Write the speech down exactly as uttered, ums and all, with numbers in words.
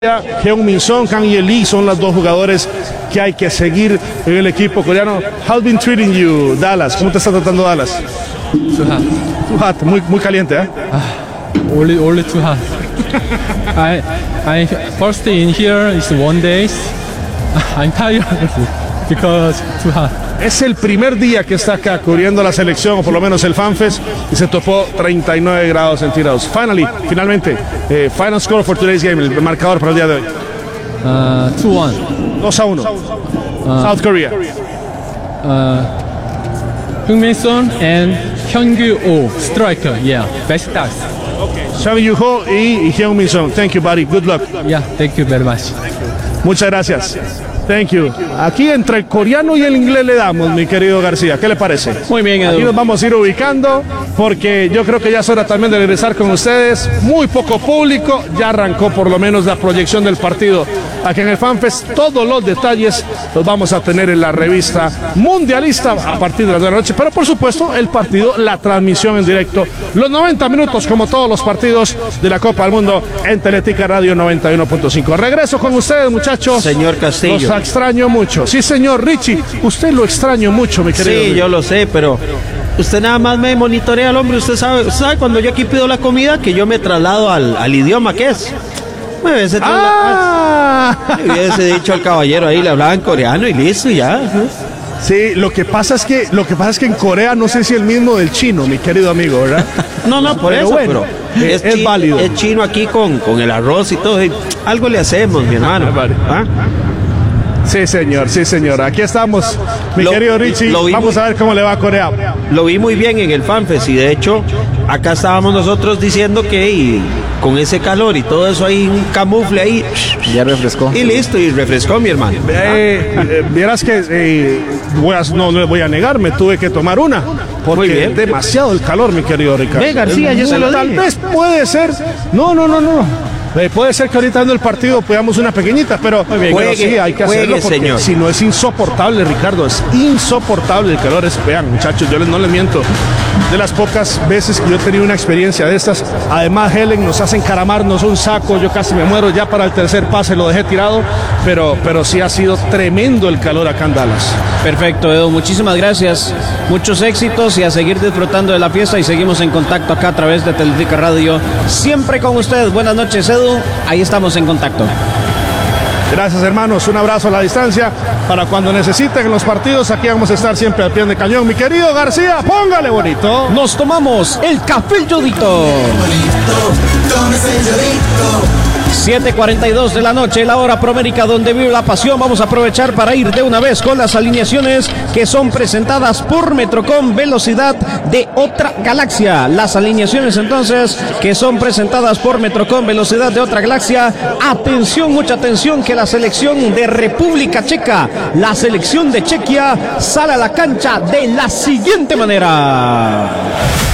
Heung-min Son, Kang Ye-lee son los dos jugadores que hay que seguir en el equipo coreano. How's been treating you, Dallas? ¿Cómo te está tratando Dallas? Too hot. Too hot, muy, muy caliente, ¿eh? Uh, only, only too hot. I, I first in here is one day. I'm tired because too hot. Es el primer día que está acá cubriendo la selección, o por lo menos el FanFest, y se topó treinta y nueve grados centígrados. Finally, finalmente, eh, final score for today's game, el marcador para el día de hoy. Uh, two one. dos a uno. Uh, South Korea. Uh, Heung-min Son and Hyung-kyu Oh, striker. Yeah, best stars. Sang Yu-ho y, y Heung-min Son. Thank you, buddy. Good luck. Yeah, thank you very much. Muchas gracias. Thank you. Aquí entre el coreano y el inglés le damos, mi querido García. ¿Qué le parece? Muy bien, Edu. Aquí nos vamos a ir ubicando porque yo creo que ya es hora también de regresar con ustedes. Muy poco público. Ya arrancó por lo menos la proyección del partido aquí en el FanFest. Todos los detalles los vamos a tener en la revista mundialista a partir de las nueve de la noche. Pero por supuesto el partido, la transmisión en directo. Los noventa minutos como todos los partidos de la Copa del Mundo en Teletica Radio noventa y uno punto cinco. Regreso con ustedes, muchachos. Señor Castillo. Los extraño mucho. Sí, señor Richie, usted lo extraño mucho, mi querido. Sí, amigo. yo lo sé, pero usted nada más me monitorea al hombre. Usted sabe, usted sabe cuando yo aquí pido la comida que yo me traslado al, al idioma que es. Me hubiese ah. me hubiese dicho al caballero ahí, le hablaba en coreano y listo, y ya. Sí, lo que pasa es que lo que pasa es que en Corea no sé si el mismo del chino, mi querido amigo, ¿verdad? No, no, por pero eso, bueno, pero es, es, es válido. Es chino aquí con, con el arroz y todo. Y algo le hacemos, mi hermano. ¿Ah? Sí, señor, sí, señor. Aquí estamos, mi lo, querido Richie. Vamos muy, a ver cómo le va a Corea. Lo vi muy bien en el FanFest y de hecho, acá estábamos nosotros diciendo que y, con ese calor y todo eso ahí, un camufle ahí. Ya refrescó. Y listo, y refrescó, mi hermano. Eh, eh, vieras que eh, voy a, no, no le voy a negar, me tuve que tomar una. Porque es demasiado el calor, mi querido Ricardo. Ve, García, yo se lo Tal dije. vez puede ser. No, no, no, no. Eh, puede ser que ahorita dando el partido podamos una pequeñita, pero, bien, pero juegue, sí, hay que juegue, hacerlo porque señor. si no es insoportable, Ricardo, es insoportable el calor. Es, vean, muchachos, yo les, no les miento, de las pocas veces que yo he tenido una experiencia de estas, además Helen nos hace encaramarnos un saco, yo casi me muero, ya para el tercer pase lo dejé tirado, pero, pero sí ha sido tremendo el calor acá en Dallas. Perfecto, Edu, muchísimas gracias, muchos éxitos y a seguir disfrutando de la fiesta y seguimos en contacto acá a través de Teletica Radio, siempre con ustedes. Buenas noches, Edu. Ahí estamos en contacto. Gracias, hermanos, un abrazo a la distancia para cuando necesiten en los partidos. Aquí vamos a estar siempre al pie de cañón. Mi querido García, póngale bonito. Nos tomamos el café Yodito. siete cuarenta y dos de la noche, la hora promérica donde vive la pasión. Vamos a aprovechar para ir de una vez con las alineaciones que son presentadas por Metrocom Velocidad de otra galaxia. Las alineaciones entonces que son presentadas por Metrocom Velocidad de otra galaxia. Atención, mucha atención, que la selección de República Checa, la selección de Chequia, sale a la cancha de la siguiente manera.